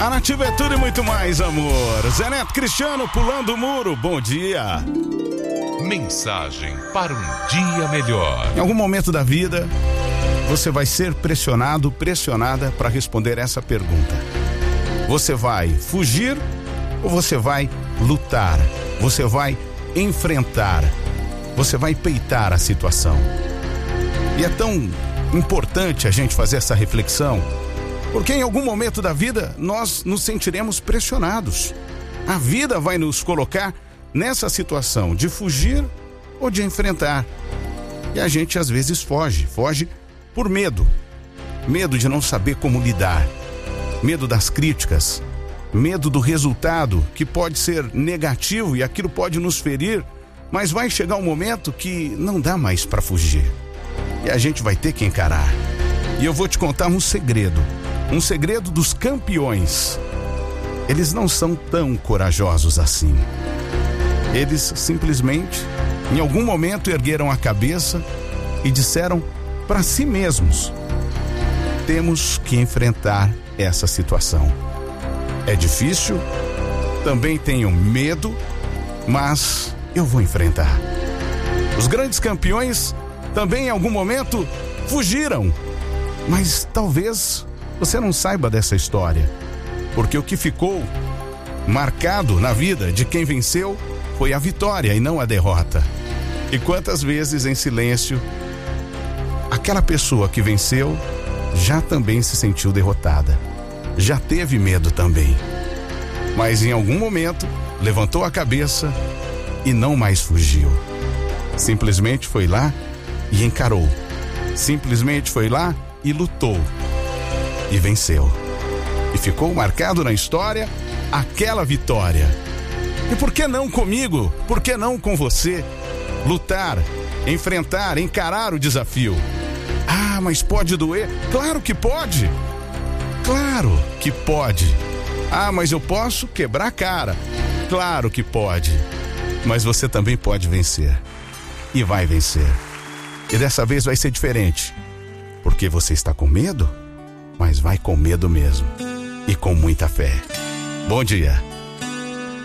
A Nativa é tudo e muito mais, amor. Zé Neto Cristiano pulando o muro. Bom dia. Mensagem para um dia melhor. Em algum momento da vida, você vai ser pressionado, pressionada para responder essa pergunta. Você vai fugir ou você vai lutar? Você vai enfrentar? Você vai peitar a situação? E é tão importante a gente fazer essa reflexão, porque em algum momento da vida nós nos sentiremos pressionados. A vida vai nos colocar nessa situação de fugir ou de enfrentar. E a gente às vezes foge por medo. Medo de não saber como lidar. Medo das críticas. Medo do resultado, que pode ser negativo e aquilo pode nos ferir, mas vai chegar um momento que não dá mais para fugir. E a gente vai ter que encarar. E eu vou te contar um segredo dos campeões. Eles não são tão corajosos assim. Eles simplesmente, em algum momento, ergueram a cabeça e disseram para si mesmos: temos que enfrentar essa situação. É difícil, também tenho medo, mas eu vou enfrentar. Os grandes campeões também em algum momento fugiram, mas talvez você não saiba dessa história, porque o que ficou marcado na vida de quem venceu foi a vitória e não a derrota. E quantas vezes em silêncio aquela pessoa que venceu já também se sentiu derrotada, já teve medo também, mas em algum momento levantou a cabeça e não mais fugiu. Simplesmente foi lá e encarou. Simplesmente foi lá e lutou. E venceu. E ficou marcado na história aquela vitória. E por que não comigo? Por que não com você? Lutar, enfrentar, encarar o desafio. Ah, mas pode doer? Claro que pode. Claro que pode. Ah, mas eu posso quebrar a cara. Claro que pode. Mas você também pode vencer. E vai vencer. E dessa vez vai ser diferente. Porque você está com medo, mas vai com medo mesmo. E com muita fé. Bom dia.